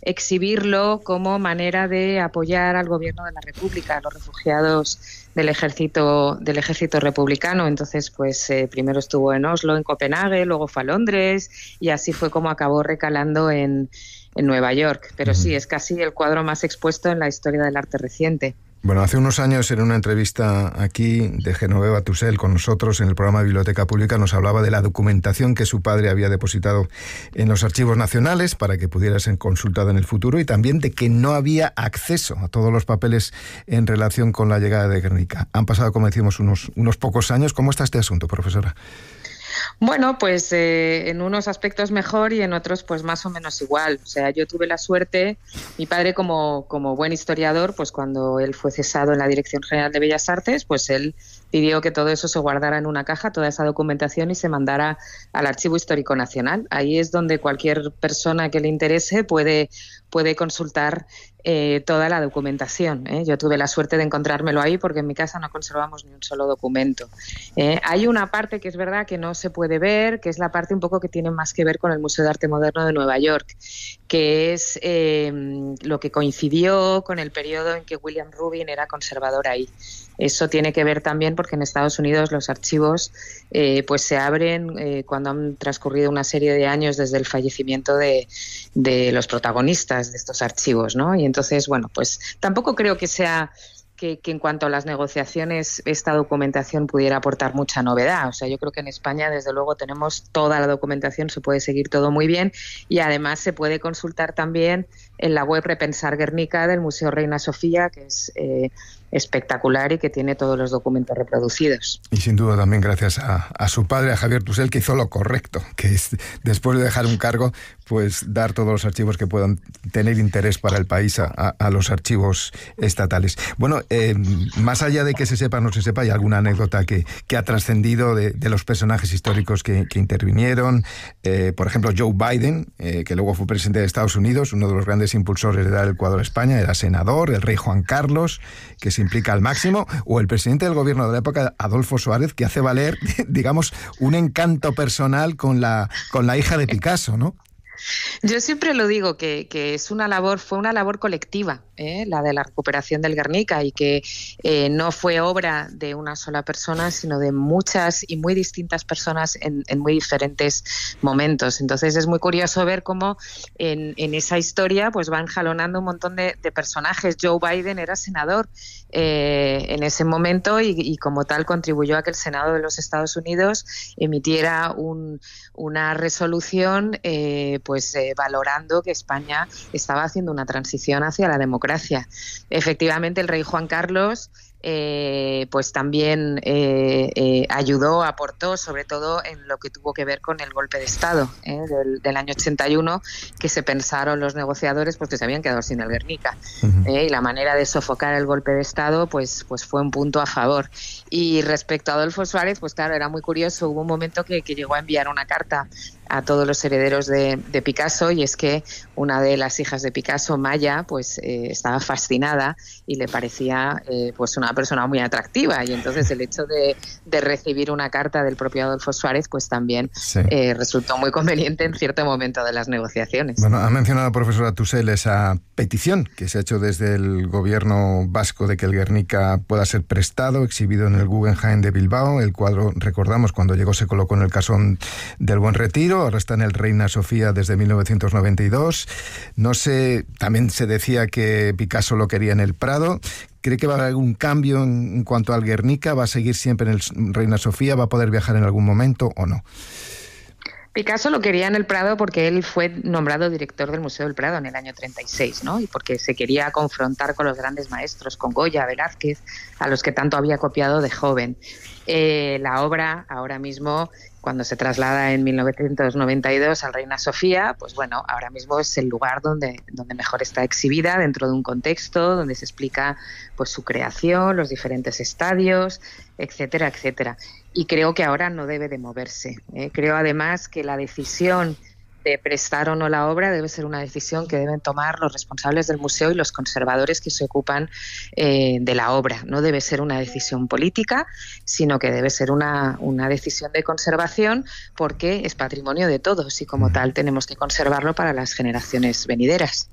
exhibirlo como manera de apoyar al gobierno de la República, a los refugiados del ejército republicano. Entonces, pues primero estuvo en Oslo, en Copenhague, luego fue a Londres y así fue como acabó recalando en Nueva York. Pero sí, es casi el cuadro más expuesto en la historia del arte reciente. Bueno, hace unos años en una entrevista aquí de Genoveva Tusell con nosotros en el programa Biblioteca Pública nos hablaba de la documentación que su padre había depositado en los archivos nacionales para que pudiera ser consultada en el futuro y también de que no había acceso a todos los papeles en relación con la llegada de Guernica. Han pasado, como decimos, unos pocos años. ¿Cómo está este asunto, profesora? Bueno, pues en unos aspectos mejor y en otros pues más o menos igual. O sea, yo tuve la suerte, mi padre como buen historiador, pues cuando él fue cesado en la Dirección General de Bellas Artes, pues él pidió que todo eso se guardara en una caja, toda esa documentación, y se mandara al Archivo Histórico Nacional. Ahí es donde cualquier persona que le interese puede consultar toda la documentación. Yo tuve la suerte de encontrármelo ahí porque en mi casa no conservamos ni un solo documento. Hay una parte que es verdad que no se puede ver, que es la parte un poco que tiene más que ver con el Museo de Arte Moderno de Nueva York, que es lo que coincidió con el periodo en que William Rubin era conservador ahí. Eso tiene que ver también porque en Estados Unidos los archivos pues se abren cuando han transcurrido una serie de años desde el fallecimiento de los protagonistas de estos archivos, ¿no? Y entonces, bueno, pues tampoco creo que sea que en cuanto a las negociaciones esta documentación pudiera aportar mucha novedad. O sea, yo creo que en España, desde luego, tenemos toda la documentación, se puede seguir todo muy bien y además se puede consultar también en la web Repensar Guernica del Museo Reina Sofía, que es espectacular y que tiene todos los documentos reproducidos. Y sin duda también gracias a su padre, a Javier Tusell, que hizo lo correcto, que es, después de dejar un cargo, pues dar todos los archivos que puedan tener interés para el país a los archivos estatales. Bueno, más allá de que se sepa o no se sepa, hay alguna anécdota que ha trascendido de los personajes históricos que intervinieron. Por ejemplo, Joe Biden, que luego fue presidente de Estados Unidos, uno de los grandes impulsores de dar el cuadro a España, era senador, el rey Juan Carlos, que se implica al máximo, o el presidente del gobierno de la época, Adolfo Suárez, que hace valer, digamos, un encanto personal con la hija de Picasso, ¿no? Yo siempre lo digo, que fue una labor colectiva, la de la recuperación del Guernica, y que no fue obra de una sola persona, sino de muchas y muy distintas personas en muy diferentes momentos. Entonces es muy curioso ver cómo en esa historia pues van jalonando un montón de personajes. Joe Biden era senador en ese momento y como tal contribuyó a que el Senado de los Estados Unidos emitiera una resolución valorando que España estaba haciendo una transición hacia la democracia. Efectivamente, el rey Juan Carlos pues también ayudó, aportó, sobre todo en lo que tuvo que ver con el golpe de Estado del año 81, que se pensaron los negociadores pues que se habían quedado sin el Guernica. Y la manera de sofocar el golpe de Estado pues fue un punto a favor. Y respecto a Adolfo Suárez, pues claro, era muy curioso. Hubo un momento que llegó a enviar una carta a todos los herederos de Picasso, y es que una de las hijas de Picasso, Maya, pues estaba fascinada y le parecía pues una persona muy atractiva, y entonces el hecho de recibir una carta del propio Adolfo Suárez pues también resultó muy conveniente en cierto momento de las negociaciones. Bueno, ha mencionado, profesora Tusell, esa petición que se ha hecho desde el gobierno vasco de que el Guernica pueda ser prestado, exhibido en el Guggenheim de Bilbao. El cuadro, recordamos, cuando llegó se colocó en el Casón del Buen Retiro, ahora está en el Reina Sofía desde 1992. No sé, también se decía que Picasso lo quería en el Prado. ¿Cree que va a haber algún cambio en cuanto al Guernica? ¿Va a seguir siempre en el Reina Sofía? ¿Va a poder viajar en algún momento o no? Picasso lo quería en el Prado porque él fue nombrado director del Museo del Prado en el año 36, ¿no? Y porque se quería confrontar con los grandes maestros, con Goya, Velázquez, a los que tanto había copiado de joven. La obra ahora mismo, cuando se traslada en 1992 al Reina Sofía, pues bueno, ahora mismo es el lugar donde mejor está exhibida, dentro de un contexto donde se explica pues su creación, los diferentes estadios, etcétera, etcétera. Y creo que ahora no debe de moverse. Creo además que la decisión de prestar o no la obra debe ser una decisión que deben tomar los responsables del museo y los conservadores que se ocupan de la obra. No debe ser una decisión política, sino que debe ser una decisión de conservación, porque es patrimonio de todos y como tal tenemos que conservarlo para las generaciones venideras.